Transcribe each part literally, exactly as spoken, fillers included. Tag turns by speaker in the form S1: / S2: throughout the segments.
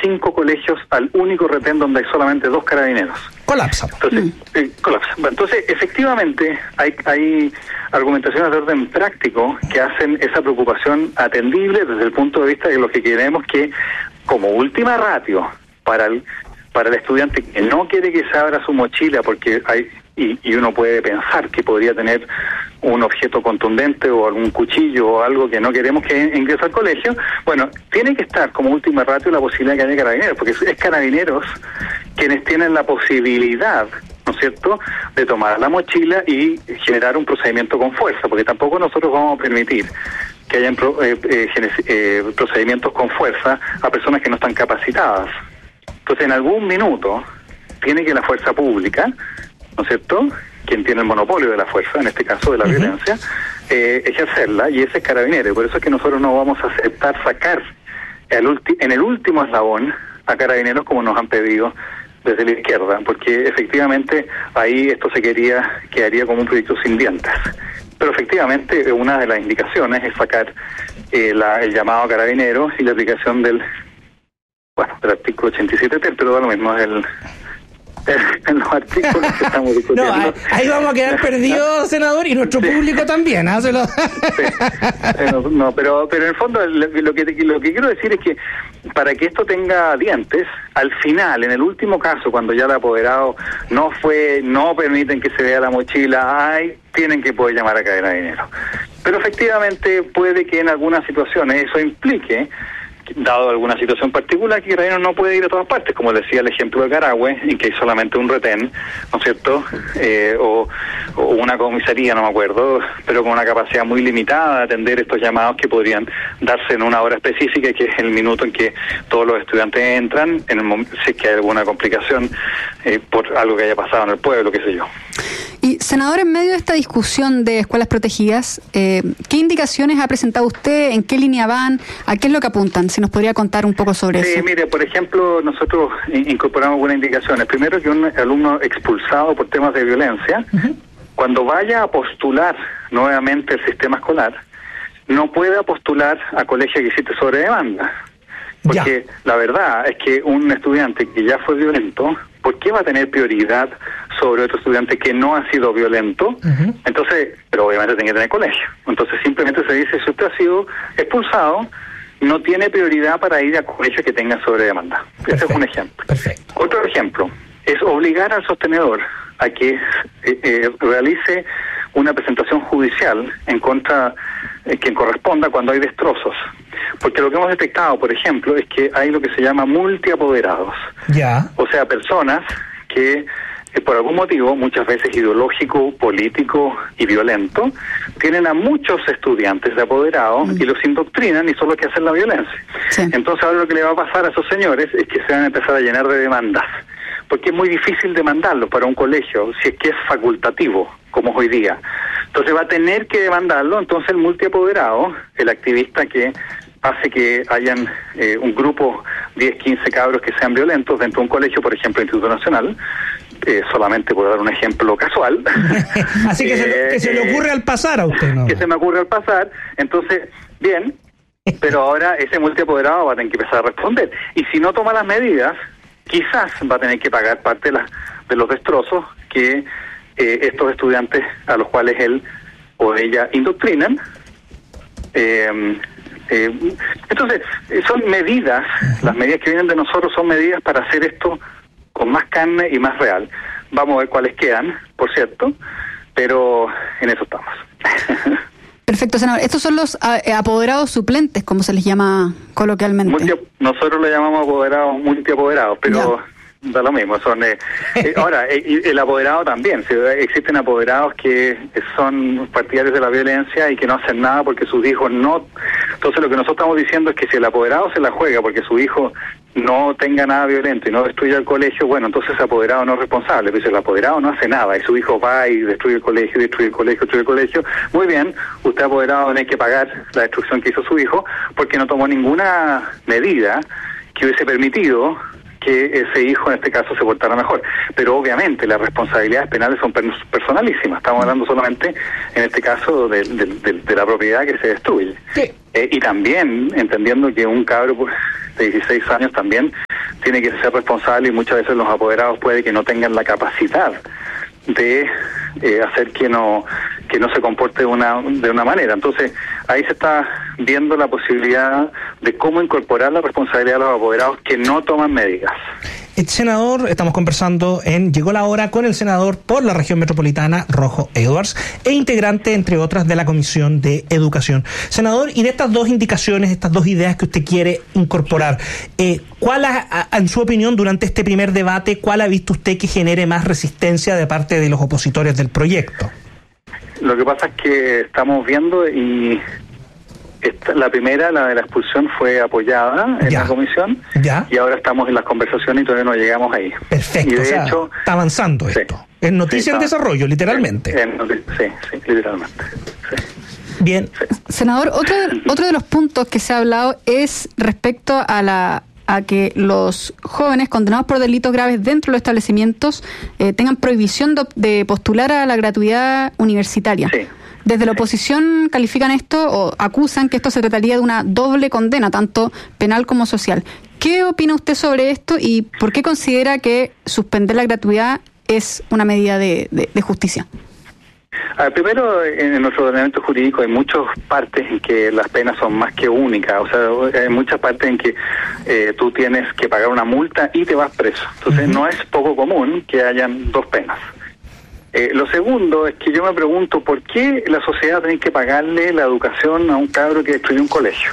S1: cinco colegios al único retén donde hay solamente dos carabineros.
S2: Colapsa.
S1: Entonces, mm. eh, colapsa. Entonces, efectivamente, hay, hay argumentaciones de orden práctico que hacen esa preocupación atendible desde el punto de vista de lo que queremos que, como última ratio, para el, para el estudiante que no quiere que se abra su mochila porque hay... Y, y uno puede pensar que podría tener un objeto contundente o algún cuchillo o algo que no queremos que ingrese al colegio, bueno, tiene que estar como última ratio la posibilidad de que haya carabineros, porque es carabineros quienes tienen la posibilidad, ¿no es cierto?, de tomar la mochila y generar un procedimiento con fuerza, porque tampoco nosotros vamos a permitir que hayan pro, eh, eh, eh, procedimientos con fuerza a personas que no están capacitadas. Entonces, en algún minuto, tiene que la fuerza pública, ¿no es cierto?, quien tiene el monopolio de la fuerza, en este caso de la uh-huh. violencia, eh, ejercerla, y ese es carabinero. Por eso es que nosotros no vamos a aceptar sacar el ulti- en el último eslabón a carabineros como nos han pedido desde la izquierda, porque efectivamente ahí esto se quería, quedaría como un proyecto sin dientes. Pero efectivamente una de las indicaciones es sacar eh, la, el llamado a carabineros y la aplicación del, bueno, del artículo ochenta y siete, pero da lo mismo, es el... en los artículos que estamos discutiendo.
S2: No, ahí vamos a quedar perdidos, senador, y nuestro sí. público también. ¿eh? Lo...
S1: sí. no, no, pero pero en el fondo lo que, lo que quiero decir es que para que esto tenga dientes, al final, en el último caso, cuando ya el apoderado no fue, no permiten que se vea la mochila, ay, tienen que poder llamar a carabineros. Pero efectivamente puede que en algunas situaciones eso implique, dado alguna situación particular, que Carabineros no puede ir a todas partes, como decía el ejemplo de Carahue, en que hay solamente un retén, ¿no es cierto?, eh, o, o una comisaría, no me acuerdo, pero con una capacidad muy limitada de atender estos llamados que podrían darse en una hora específica, que es el minuto en que todos los estudiantes entran, en el momento, si es que hay alguna complicación eh, por algo que haya pasado en el pueblo, qué sé yo.
S3: Y, senador, en medio de esta discusión de escuelas protegidas, eh, ¿qué indicaciones ha presentado usted? ¿En qué línea van? ¿A qué es lo que apuntan? Si nos podría contar un poco sobre
S1: sí,
S3: eso.
S1: Sí, mire, por ejemplo, nosotros incorporamos algunas indicaciones. Primero, que un alumno expulsado por temas de violencia, uh-huh. cuando vaya a postular nuevamente el sistema escolar, no pueda postular a colegio que existe sobre demanda. Porque ya. La verdad es que un estudiante que ya fue violento, ¿por qué va a tener prioridad sobre otro estudiante que no ha sido violento? Uh-huh. Entonces, pero obviamente tiene que tener colegio. Entonces simplemente se dice, si usted ha sido expulsado, no tiene prioridad para ir a colegios que tengan sobre demanda. Ese es un ejemplo.
S2: Perfecto.
S1: Otro ejemplo es obligar al sostenedor a que eh, eh, realice una presentación judicial en contra, eh, quien corresponda cuando hay destrozos. Porque lo que hemos detectado, por ejemplo, es que hay lo que se llama multiapoderados.
S2: Ya.
S1: O sea, personas que, eh, por algún motivo, muchas veces ideológico, político y violento, tienen a muchos estudiantes de apoderados mm. y los indoctrinan y son los que hacen la violencia. Sí. Entonces ahora lo que le va a pasar a esos señores es que se van a empezar a llenar de demandas. Porque es muy difícil demandarlo para un colegio, si es que es facultativo, como es hoy día. Entonces va a tener que demandarlo, entonces el multiapoderado, el activista que hace que hayan eh, un grupo, diez, quince cabros que sean violentos dentro de un colegio, por ejemplo, el Instituto Nacional, eh, solamente por dar un ejemplo casual.
S2: Así que, eh, se, que se le ocurre al pasar a usted, ¿no?
S1: Que se me ocurre al pasar, entonces, bien, pero ahora ese multiapoderado va a tener que empezar a responder. Y si no toma las medidas, quizás va a tener que pagar parte de, la, de los destrozos que eh, estos estudiantes a los cuales él o ella indoctrinan. Eh, eh, entonces, son medidas, las medidas que vienen de nosotros son medidas para hacer esto con más carne y más real. Vamos a ver cuáles quedan, por cierto, pero en eso estamos.
S3: Perfecto, senador. Estos son los eh, apoderados suplentes, como se les llama coloquialmente.
S1: Multi, nosotros lo llamamos apoderados, multiapoderados, pero ya. Da lo mismo. Son eh, eh, ahora, eh, el apoderado también. Si existen apoderados que son partidarios de la violencia y que no hacen nada porque sus hijos no... Entonces lo que nosotros estamos diciendo es que si el apoderado se la juega porque su hijo no tenga nada violento y no destruya el colegio, bueno, entonces el apoderado no es responsable, pero si el apoderado no hace nada y su hijo va y destruye el colegio, destruye el colegio, destruye el colegio, muy bien, usted apoderado tiene que pagar la destrucción que hizo su hijo porque no tomó ninguna medida que hubiese permitido que ese hijo en este caso se portara mejor. Pero obviamente las responsabilidades penales son personalísimas, estamos hablando solamente en este caso de, de, de, de la propiedad que se destruye. Sí. Eh, y también entendiendo que un cabro de dieciséis años también tiene que ser responsable y muchas veces los apoderados puede que no tengan la capacidad de eh, hacer que no que no se comporte de una de una manera. Entonces ahí se está viendo la posibilidad de cómo incorporar la responsabilidad de los apoderados que no toman medidas.
S2: El senador, estamos conversando en Llegó la Hora con el senador por la región metropolitana, Rojo Edwards, e integrante, entre otras, de la Comisión de Educación. Senador, y de estas dos indicaciones, estas dos ideas que usted quiere incorporar, eh, ¿cuál, ha, en su opinión, durante este primer debate, cuál ha visto usted que genere más resistencia de parte de los opositores del proyecto?
S1: Lo que pasa es que estamos viendo y... Esta, la primera, la de la expulsión, fue apoyada en
S2: ya.
S1: la comisión
S2: ya.
S1: y ahora estamos en las conversaciones y todavía no llegamos ahí.
S2: Perfecto,
S1: y de
S2: o sea,
S1: hecho,
S2: está avanzando
S1: sí,
S2: esto. Es noticia
S1: sí,
S2: en
S1: está,
S2: desarrollo, literalmente.
S1: Sí, sí, sí literalmente. Sí.
S2: Bien.
S1: Sí.
S3: Senador, otro, otro de los puntos que se ha hablado es respecto a la a que los jóvenes condenados por delitos graves dentro de los establecimientos eh, tengan prohibición de, de postular a la gratuidad universitaria.
S1: Sí.
S3: Desde la oposición califican esto o acusan que esto se trataría de una doble condena, tanto penal como social. ¿Qué opina usted sobre esto y por qué considera que suspender la gratuidad es una medida de, de, de justicia?
S1: A ver, primero, en nuestro ordenamiento jurídico hay muchas partes en que las penas son más que únicas. O sea, hay muchas partes en que eh, tú tienes que pagar una multa y te vas preso. Entonces, uh-huh. no es poco común que hayan dos penas. Eh, lo segundo es que yo me pregunto por qué la sociedad tiene que pagarle la educación a un cabro que destruyó un colegio.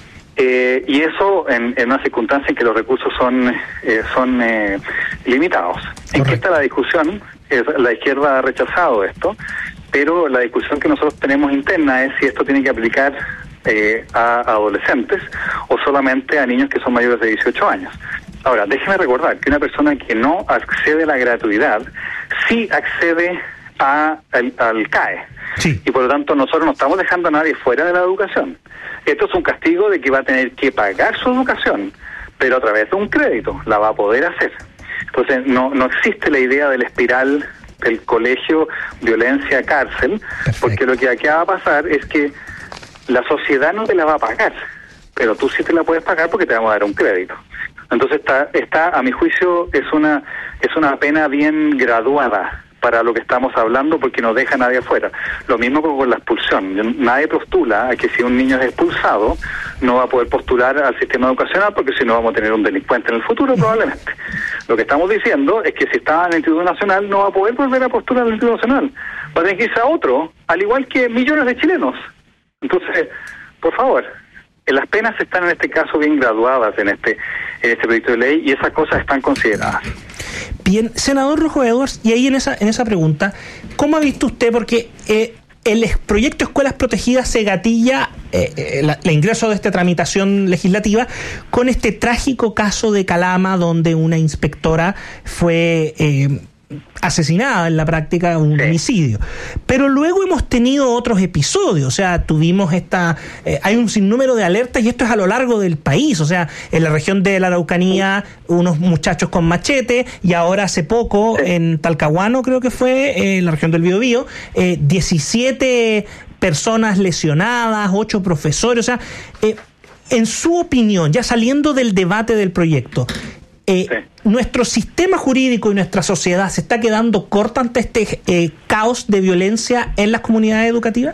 S1: Eh, y eso en, en una circunstancia en que los recursos son eh, son eh, limitados. ¿En qué está la discusión? Eh, la izquierda ha rechazado esto, pero la discusión que nosotros tenemos interna es si esto tiene que aplicar eh, a adolescentes o solamente a niños que son mayores de dieciocho años. Ahora, déjeme recordar que una persona que no accede a la gratuidad sí accede a, al, al C A E.
S2: Sí.
S1: Y por lo tanto nosotros no estamos dejando a nadie fuera de la educación. Esto es un castigo de que va a tener que pagar su educación, pero a través de un crédito la va a poder hacer. Entonces no, no existe la idea de la espiral del colegio, violencia, cárcel. Perfecto. Porque lo que acá va a pasar es que la sociedad no te la va a pagar, pero tú sí te la puedes pagar porque te vamos a dar un crédito. Entonces está, está a mi juicio, es una es una pena bien graduada para lo que estamos hablando porque no deja a nadie afuera. Lo mismo con la expulsión. Nadie postula a que si un niño es expulsado no va a poder postular al sistema educacional porque si no vamos a tener un delincuente en el futuro probablemente. Lo que estamos diciendo es que si está en el Instituto Nacional no va a poder volver a postular al Instituto Nacional. Va a tener que irse a otro, al igual que millones de chilenos. Entonces, por favor, las penas están en este caso bien graduadas en este en este proyecto de ley y esas cosas están consideradas.
S2: Bien, senador Rojo Edwards, y ahí en esa en esa pregunta, ¿cómo ha visto usted? Porque eh, el proyecto Escuelas Protegidas se gatilla eh, eh, la, el ingreso de esta tramitación legislativa con este trágico caso de Calama donde una inspectora fue eh, asesinada en la práctica, un sí. homicidio. Pero luego hemos tenido otros episodios, o sea, tuvimos esta, eh, hay un sinnúmero de alertas y esto es a lo largo del país, o sea, en la región de la Araucanía, unos muchachos con machete y ahora hace poco sí. en Talcahuano creo que fue, eh, en la región del Biobío, eh, diecisiete personas lesionadas, ocho profesores, o sea, eh, en su opinión, ya saliendo del debate del proyecto, Eh, sí. ¿nuestro sistema jurídico y nuestra sociedad se está quedando corta ante este eh, caos de violencia en las comunidades educativas?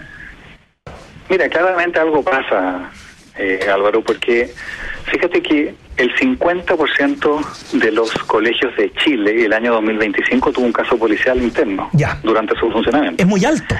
S1: Mira, claramente algo pasa, eh, Álvaro, porque fíjate que el cincuenta por ciento de los colegios de Chile el año dos mil veinticinco tuvo un caso policial interno
S2: ya.
S1: durante su funcionamiento.
S2: Es muy alto.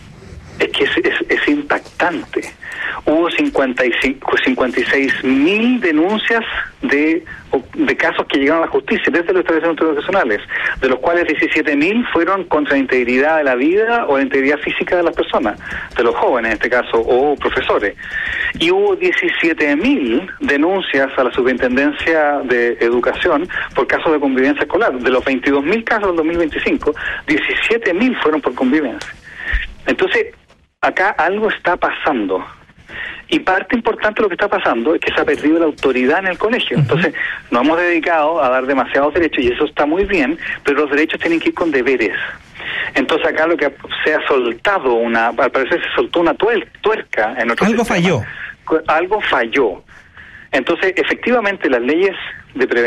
S1: Es que es, es, es impactante. Hubo cincuenta y cinco, cincuenta y seis mil denuncias de, de casos que llegaron a la justicia desde los establecimientos educacionales, de los cuales diecisiete mil fueron contra la integridad de la vida o la integridad física de las personas, de los jóvenes en este caso, o profesores. Y hubo diecisiete mil denuncias a la Superintendencia de Educación por casos de convivencia escolar. De los veintidós mil casos del dos mil veinticinco, diecisiete mil fueron por convivencia. Entonces, acá algo está pasando. Y parte importante de lo que está pasando es que se ha perdido la autoridad en el colegio. Entonces, nos hemos dedicado a dar demasiados derechos y eso está muy bien, pero los derechos tienen que ir con deberes. Entonces, acá lo que se ha soltado, una al parecer se soltó una tuer, tuerca en nuestro
S2: Algo
S1: sistema.
S2: falló.
S1: Algo falló. Entonces, efectivamente, las leyes de prevención